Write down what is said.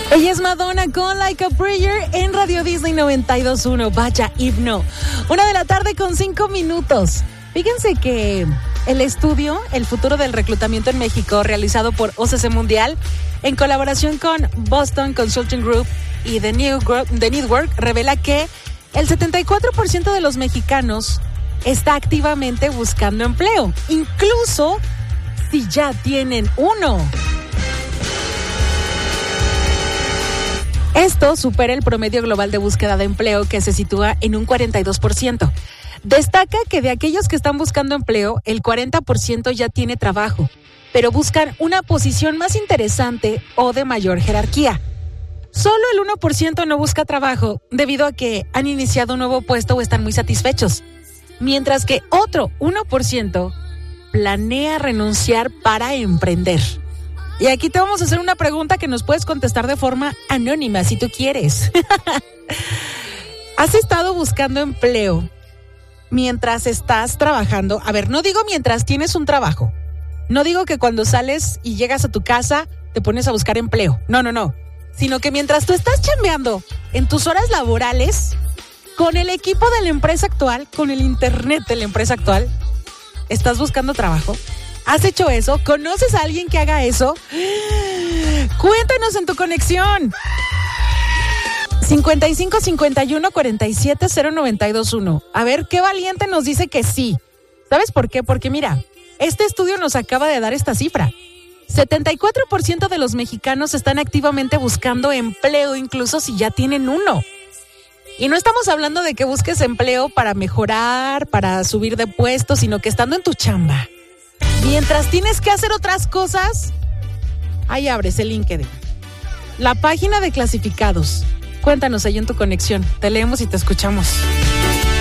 Ella es Madonna con Like a Prayer en Radio Disney 92.1. Vaya himno. 1:05 p.m. Fíjense que el estudio El futuro del reclutamiento en México, realizado por OCC Mundial en colaboración con Boston Consulting Group y The Network, revela que el 74% de los mexicanos está activamente buscando empleo, incluso si ya tienen uno. Esto supera el promedio global de búsqueda de empleo, que se sitúa en un 42%. Destaca que de aquellos que están buscando empleo, el 40% ya tiene trabajo, pero buscan una posición más interesante o de mayor jerarquía. Solo el 1% no busca trabajo debido a que han iniciado un nuevo puesto o están muy satisfechos, mientras que otro 1% planea renunciar para emprender. Y aquí te vamos a hacer una pregunta que nos puedes contestar de forma anónima si tú quieres. ¿Has estado buscando empleo mientras estás trabajando? A ver, no digo mientras tienes un trabajo. No digo que cuando sales y llegas a tu casa te pones a buscar empleo. No. Sino que mientras tú estás chambeando en tus horas laborales, con el equipo de la empresa actual, con el internet de la empresa actual, ¿estás buscando trabajo? ¿Has hecho eso? ¿Conoces a alguien que haga eso? Cuéntanos en tu conexión. 55 51 47 0921. A ver, qué valiente nos dice que sí. ¿Sabes por qué? Porque mira, este estudio nos acaba de dar esta cifra. 74% de los mexicanos están activamente buscando empleo, incluso si ya tienen uno. Y no estamos hablando de que busques empleo para mejorar, para subir de puesto, sino que estando en tu chamba, mientras tienes que hacer otras cosas, ahí abres el LinkedIn, la página de clasificados. Cuéntanos ahí en tu conexión. Te leemos y te escuchamos.